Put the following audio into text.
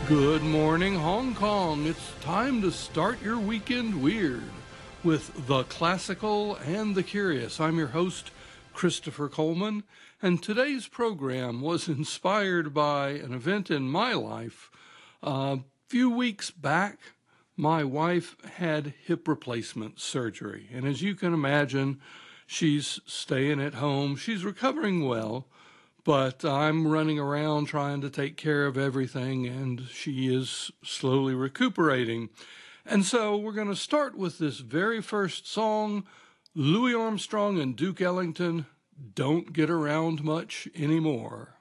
Good morning, Hong Kong. It's time to start your weekend weird with the classical and the curious. I'm your host, Christopher Coleman, and today's program was inspired by an event in my life. A few weeks back, my wife had hip replacement surgery, and as you can imagine, she's staying at home. She's recovering well, but I'm running around trying to take care of everything, and she is slowly recuperating. And so we're going to start with this very first song, Louis Armstrong and Duke Ellington, Don't Get Around Much Anymore.